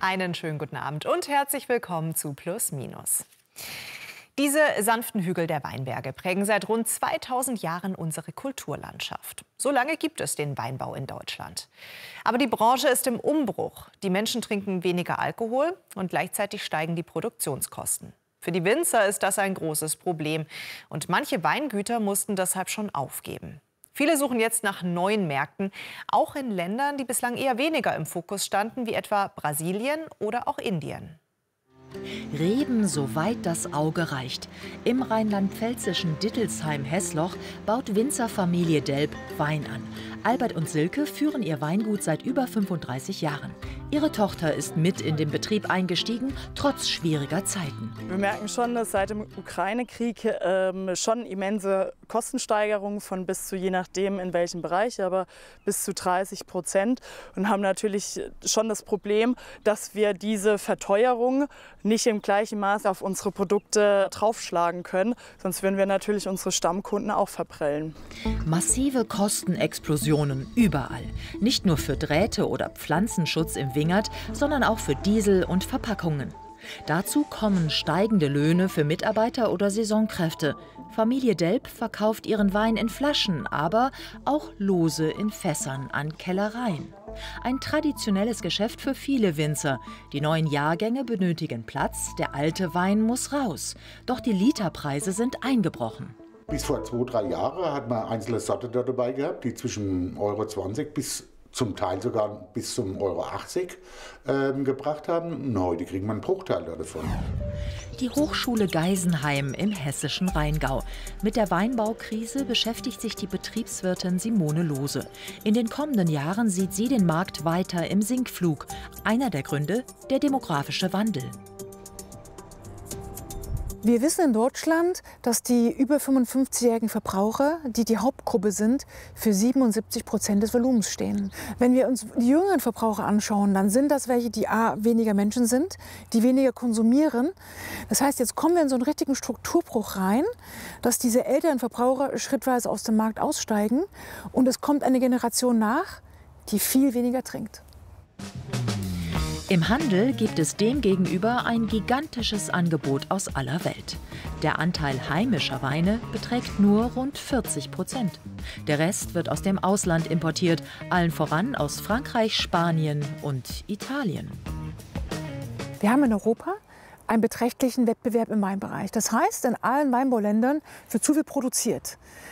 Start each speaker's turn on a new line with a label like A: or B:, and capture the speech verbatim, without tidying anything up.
A: Einen schönen guten Abend und herzlich willkommen zu Plus Minus. Diese sanften Hügel der Weinberge prägen seit rund zweitausend Jahren unsere Kulturlandschaft. So lange gibt es den Weinbau in Deutschland. Aber die Branche ist im Umbruch. Die Menschen trinken weniger Alkohol und gleichzeitig steigen die Produktionskosten. Für die Winzer ist das ein großes Problem. Und manche Weingüter mussten deshalb schon aufgeben. Viele suchen jetzt nach neuen Märkten, auch in Ländern, die bislang eher weniger im Fokus standen, wie etwa Brasilien oder auch Indien.
B: Reben, soweit das Auge reicht. Im rheinland-pfälzischen Dittelsheim-Hessloch baut Winzerfamilie Delp Wein an. Albert und Silke führen ihr Weingut seit über fünfunddreißig Jahren. Ihre Tochter ist mit in den Betrieb eingestiegen, trotz schwieriger Zeiten.
C: Wir merken schon, dass seit dem Ukraine-Krieg ähm, schon immense Kostensteigerungen von bis zu, je nachdem in welchem Bereich, aber bis zu dreißig Prozent. Und haben natürlich schon das Problem, dass wir diese Verteuerung nicht im gleichen Maß auf unsere Produkte draufschlagen können. Sonst würden wir natürlich unsere Stammkunden auch verprellen.
B: Massive Kostenexplosionen überall. Nicht nur für Drähte oder Pflanzenschutz im Wingert, sondern auch für Diesel und Verpackungen. Dazu kommen steigende Löhne für Mitarbeiter oder Saisonkräfte. Familie Delp verkauft ihren Wein in Flaschen, aber auch lose in Fässern an Kellereien. Ein traditionelles Geschäft für viele Winzer. Die neuen Jahrgänge benötigen Platz, der alte Wein muss raus. Doch die Literpreise sind eingebrochen.
D: Bis vor zwei, drei Jahren hat man einzelne Sorte da dabei gehabt, die zwischen Euro zwanzig bis zum Teil sogar bis zum Euro achtzig ähm, gebracht haben. Und heute kriegt man einen Bruchteil davon.
B: Die Hochschule Geisenheim im hessischen Rheingau. Mit der Weinbaukrise beschäftigt sich die Betriebswirtin Simone Lohse. In den kommenden Jahren sieht sie den Markt weiter im Sinkflug. Einer der Gründe, der demografische Wandel.
E: Wir wissen in Deutschland, dass die über fünfundfünfzigjährigen Verbraucher, die die Hauptgruppe sind, für siebenundsiebzig Prozent des Volumens stehen. Wenn wir uns die jüngeren Verbraucher anschauen, dann sind das welche, die a. weniger Menschen sind, die weniger konsumieren. Das heißt, jetzt kommen wir in so einen richtigen Strukturbruch rein, dass diese älteren Verbraucher schrittweise aus dem Markt aussteigen und es kommt eine Generation nach, die viel weniger trinkt.
B: Im Handel gibt es demgegenüber ein gigantisches Angebot aus aller Welt. Der Anteil heimischer Weine beträgt nur rund vierzig Prozent. Der Rest wird aus dem Ausland importiert, allen voran aus Frankreich, Spanien und Italien.
E: Wir haben in Europa einen beträchtlichen Wettbewerb im Weinbereich. Das heißt, in allen Weinbauländern wird zu viel produziert.